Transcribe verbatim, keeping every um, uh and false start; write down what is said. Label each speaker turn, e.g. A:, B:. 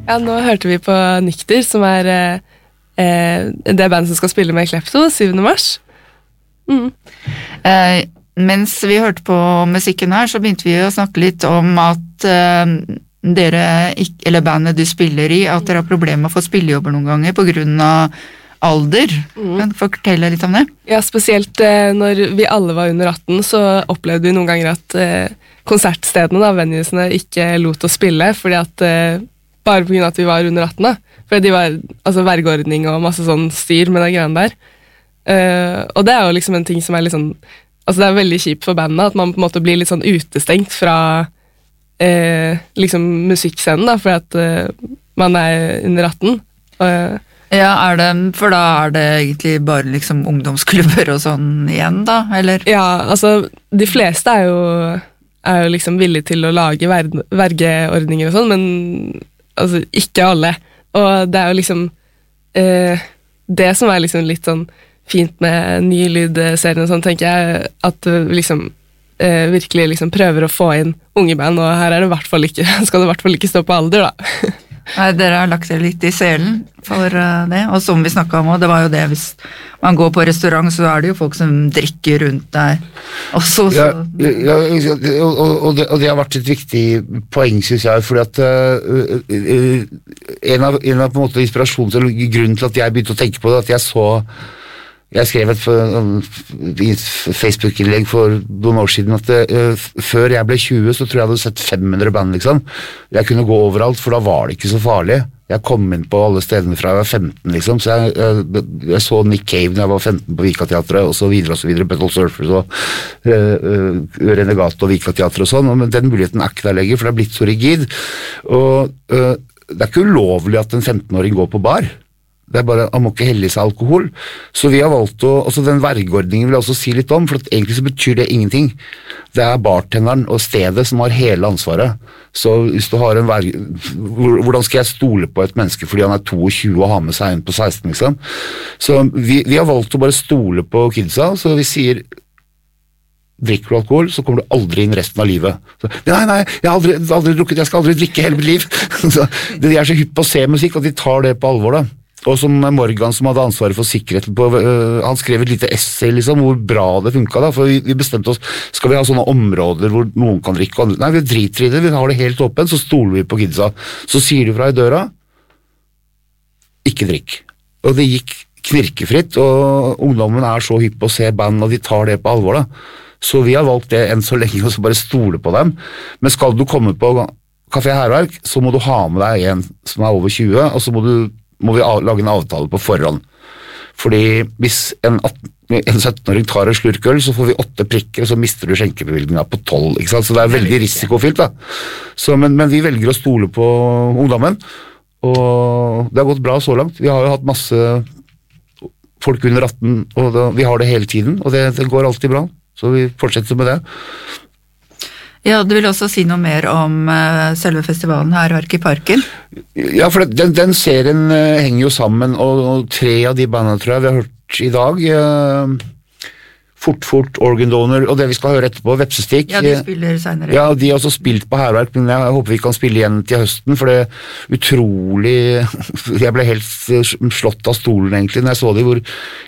A: Ja, nå hørte vi på Nykter, som er eh, det bandet som skal spille med Klepto, syvende mars. Mm.
B: Eh, mens vi hørte på musikken her, så begynte vi å snakke litt om at eh, dere, eller bandet du spiller i, at dere har problemer med å få spillejobber noen ganger på grunn av alder. Mm. Kan du fortelle litt om det?
A: Ja, spesielt eh, når vi alle var under atten, så opplevde vi noen ganger at eh, konsertstedene, da, venuesene, ikke lot oss spille, fordi at, eh, bare på grunn av at vi var under atten, da. Fordi de var, altså, vergeordning og masse sånn styr med det greiene der. Eh, og det er jo liksom en ting som er litt sånn, altså det er veldig kjipt for bandet, at man på en måte blir litt sånn utestengt fra eh, liksom musikkscenen, da, fordi at eh, man er under atten. Og
B: ja, er det, for da er det egentlig bare liksom ungdomsklubber og sånn igjen da, eller?
A: Ja, altså, de fleste er jo, er jo liksom villige til å lage ver- vergeordninger og sånn, men altså, ikke alle. Og det er jo liksom eh, det som er liksom litt sånn fint med ny lydserien og sånn, tenker jeg, at liksom eh, virkelig liksom prøver å få inn unge band, og her er det i hvert fall ikke, skal det i hvert fall ikke stå på alder, da.
B: Nei, dere har lagt dere litt i selen for uh, det, og som vi snakket om, og det var jo det, hvis man går på restaurant, så er det jo folk som drikker rundt der også. Så.
C: Ja, ja, og, og, det, og det har vært et viktig poeng, synes jeg, fordi at uh, uh, en av, en av på en måte inspirasjonen til grunnen til at jeg begynte å tenke på det, at jeg så jeg skrev et Facebook-innlegg for noen år siden at uh, før jeg ble tjue så tror jeg jeg hadde sett fem hundre band liksom. Jeg kunne gå overalt, for da var det ikke så farlig. Jeg kom inn på alle stedene fra jeg var femten liksom, så jeg, jeg, jeg så Nick Cave når jeg var femten på Vika-teatret, og så videre og så videre, Battle Surfers og uh, uh, Renegade og Vika-teatret og sånn, men den muligheten er ikke der lenger, for det er blitt så rigid. Og uh, det er ikke ulovlig at en femten-åring går på bar. Det er bare, han må ikke helle i seg alkohol. Så vi har valgt å, altså den vergeordningen vil jeg også si litt om, for at egentlig så betyr det ingenting. Det er bartenderen og stedet som har hele ansvaret. Så hvis du har en verge, hvordan skal jeg stole på et menneske fordi han er tjueto og har med seg en på seksten, liksom? Så vi, vi har valgt å bare stole på kidsa, så vi sier, drikker du alkohol, så kommer du aldri inn resten av livet. Så, nei, nei, jeg har aldri, aldri drukket, jeg skal aldri drikke hele mitt liv. Så, de er så hypp på å se musikk, at de tar det på alvor da. Og som Morgan, som hadde ansvaret for sikkerhet på, uh, han skrev et lite essay liksom, hvor bra det funket da, for vi, vi bestemte oss, skal vi ha sånne områder hvor noen kan drikke, og andre, nei, vi driter i det, vi har det helt åpent, så stoler vi på kidsa. Så sier du fra i døra, ikke drikk. Og det gikk knirkefritt, og ungdommen er så hypp på å se band, og de tar det på alvor da. Så vi har valgt det enn så lenge, og så bare stole på dem. Men skal du komme på Café Herverk, så må du ha med deg en som er over tjue, og så må du må vi lage en avtale på forhånd. Fordi hvis en, en sytten-åring tar en slurk øl, så får vi åtte prikker, og så mister du skjenkebevilgningen på tolv, ikke sant? Så det er veldig risikofylt da. Så, men, men vi velger å stole på ungdommen, og det har gått bra så langt. Vi har jo hatt masse folk under atten, og da, vi har det hele tiden, og det, det går alltid bra. Så vi fortsetter med det.
B: Ja, du vil også si noe mer om uh, selve festivalen her, Herverk i Parken?
C: Ja, for den, den serien uh, henger jo sammen, og, og tre av de bandene tror jeg vi har hørt i dag. Uh, Fort, fort, Organ Donor, og det vi skal høre etterpå, Vepsestikk.
B: Ja, de spiller senere.
C: Ja, de har også spilt på Herverk, men jeg håper vi kan spille igjen til høsten, for det er utrolig, jeg ble helt slått av stolen egentlig, når jeg så det, hvor